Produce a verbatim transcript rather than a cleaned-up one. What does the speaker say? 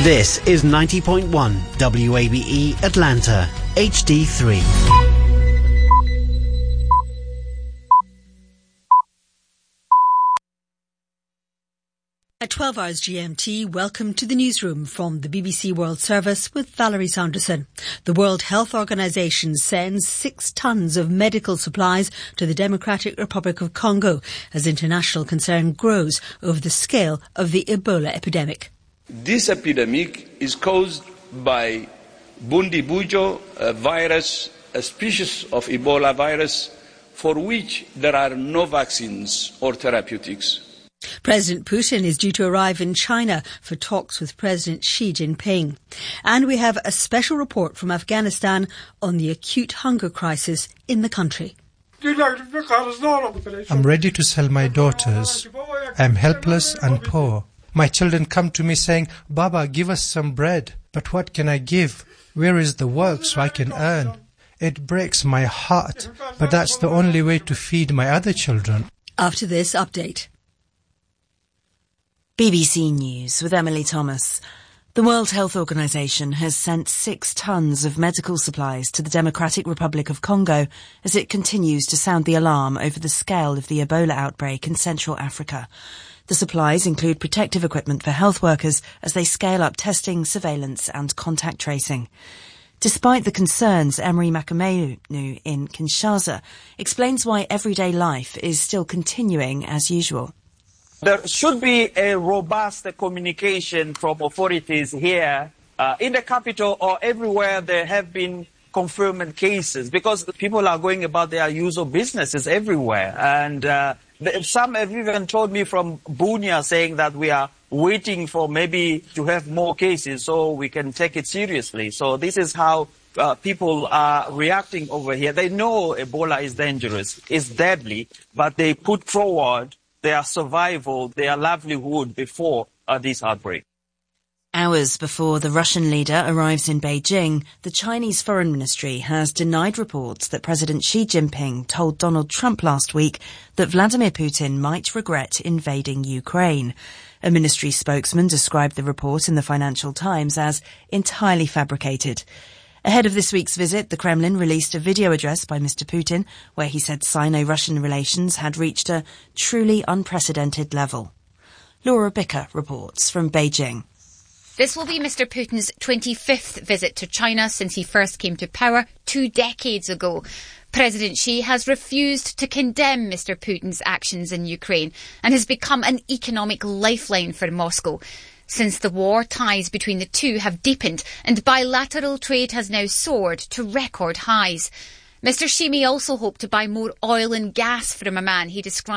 This is ninety point one W A B E Atlanta, H D three. At twelve hours G M T, welcome to the newsroom from the B B C World Service with Valerie Sanderson. The World Health Organization sends six tons of medical supplies to the Democratic Republic of Congo as international concern grows over the scale of the Ebola epidemic. This epidemic is caused by Bundibugyo a virus, a species of Ebola virus for which there are no vaccines or therapeutics. President Putin is due to arrive in China for talks with President Xi Jinping. And we have a special report from Afghanistan on the acute hunger crisis in the country. I'm ready to sell my daughters. I'm helpless and poor. My children come to me saying, "Baba, give us some bread." But what can I give? Where is the work so I can earn? It breaks my heart, but that's the only way to feed my other children. After this update. B B C News with Emily Thomas. The World Health Organization has sent six tons of medical supplies to the Democratic Republic of Congo as it continues to sound the alarm over the scale of the Ebola outbreak in Central Africa. The supplies include protective equipment for health workers as they scale up testing, surveillance and contact tracing. Despite the concerns, Emery Makameu in Kinshasa explains why everyday life is still continuing as usual. There should be a robust communication from authorities here uh, in the capital or everywhere there have been confirmed cases, because people are going about their usual businesses everywhere. And uh, some have even told me from Bunia saying that we are waiting for maybe to have more cases so we can take it seriously. So this is how uh, people are reacting over here. They know Ebola is dangerous, it's deadly, but they put forward their survival, their livelihood before uh, this outbreak. Hours before the Russian leader arrives in Beijing, the Chinese Foreign Ministry has denied reports that President Xi Jinping told Donald Trump last week that Vladimir Putin might regret invading Ukraine. A ministry spokesman described the report in the Financial Times as entirely fabricated. Ahead of this week's visit, the Kremlin released a video address by Mister Putin where he said Sino-Russian relations had reached a truly unprecedented level. Laura Bicker reports from Beijing. This will be Mister Putin's twenty-fifth visit to China since he first came to power two decades ago. President Xi has refused to condemn Mister Putin's actions in Ukraine and has become an economic lifeline for Moscow. Since the war, ties between the two have deepened and bilateral trade has now soared to record highs. Mister Xi may also hope to buy more oil and gas from a man he described